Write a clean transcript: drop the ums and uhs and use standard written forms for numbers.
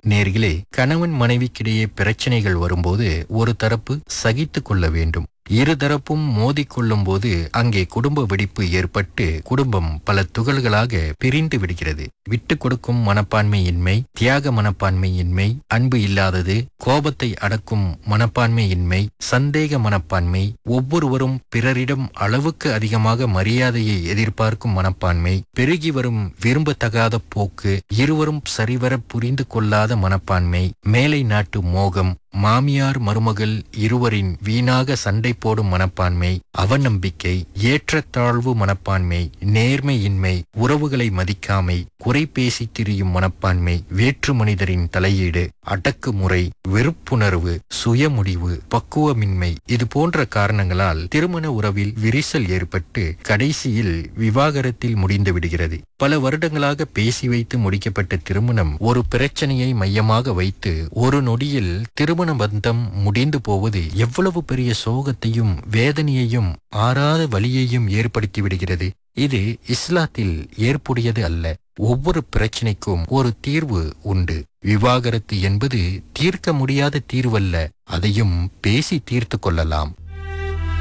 நேர்களே, கணவன் மனைவிக்கிடையே பிரச்சனைகள் வரும்போது ஒரு தரப்பு சகித்துக் கொள்ள வேண்டும். இருதரப்பும் மோதிக்கொள்ளும் போது அங்கே குடும்ப வெடிப்பு ஏற்பட்டு குடும்பம் பல துகள்களாக பிரிந்து விடுகிறது. விட்டு கொடுக்கும் மனப்பான்மையின்மை, தியாக மனப்பான்மையின்மை, அன்பு இல்லாதது, கோபத்தை அடக்கும் மனப்பான்மையின்மை, சந்தேக மனப்பான்மை, ஒவ்வொருவரும் பிறரிடம் அளவுக்கு அதிகமாக மரியாதையை எதிர்பார்க்கும் மனப்பான்மை, பெருகி வரும் விரும்பத்தகாத போக்கு, இருவரும் சரிவர புரிந்து கொள்ளாத மனப்பான்மை, மேலை நாட்டு மோகம், மாமியார் மருமகள் இருவரின் வீணாக சண்டை போடும் மனப்பான்மை, அவநம்பிக்கை, ஏற்றத்தாழ்வு மனப்பான்மை, நேர்மையின்மை, உறவுகளை மதிக்காமை, குறை பேசி திரியும் மனப்பான்மை, வேற்று மனிதரின் தலையீடு, அடக்குமுறை, வெறுப்புணர்வு, சுயமுடிவு, பக்குவமின்மை, இது போன்ற காரணங்களால் திருமண உறவில் விரிசல் ஏற்பட்டு கடைசியில் விவாகரத்தில் முடிந்து விடுகிறது. பல வருடங்களாக பேசி வைத்து முடிக்கப்பட்ட திருமணம் ஒரு பிரச்சனையை மையமாக வைத்து ஒரு நொடியில் திருமண பந்தம் முடிந்து போவது எவ்வளவு பெரிய சோகத்தையும் வேதனையையும் ஆறாத வலியையும் ஏற்படுத்தி விடுகிறது. இது இஸ்லாத்தில் ஏற்புடையது அல்ல. ஒவ்வொரு பிரச்சனைக்கும் ஒரு தீர்வு உண்டு. விவாகரத்து என்பது தீர்க்க முடியாத தீர்வல்ல, அதையும் பேசி தீர்த்து கொள்ளலாம்.